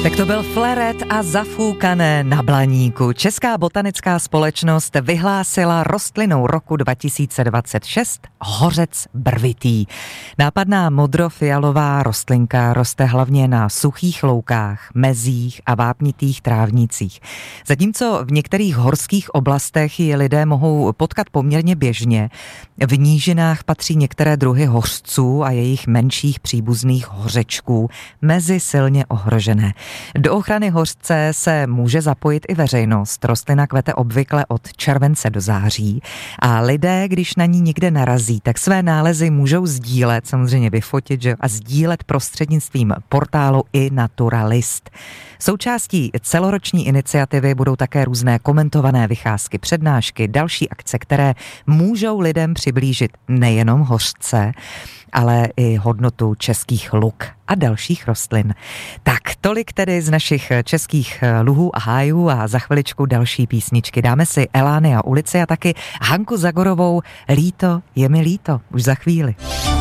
Tak to byl Fleret a Zafoukané na Blaníku. Česká botanická společnost vyhlásila rostlinou roku 2026 hořec brvitý. Nápadná modrofialová rostlinka roste hlavně na suchých loukách, mezích a vápnitých trávnicích. Zatímco v některých horských oblastech ji lidé mohou potkat poměrně běžně, v nížinách patří některé druhy hořců a jejich menších příbuzných hořečků mezi silně ohrožené. Do ochrany hořce se může zapojit i veřejnost. Rostlina kvete obvykle od července do září a lidé, když na ní někde narazí, tak své nálezy můžou sdílet, samozřejmě vyfotit, že? A sdílet prostřednictvím portálu iNaturalist. Součástí celoroční iniciativy budou také různé komentované vycházky, přednášky, další akce, které můžou lidem přiblížit nejenom hořce, ale i hodnotu českých luk a dalších rostlin. Tak tolik tedy z našich českých luhů a hájů a za chviličku další písničky. Dáme si Elány a ulici a taky Hanku Zagorovou Líto je mi líto, už za chvíli.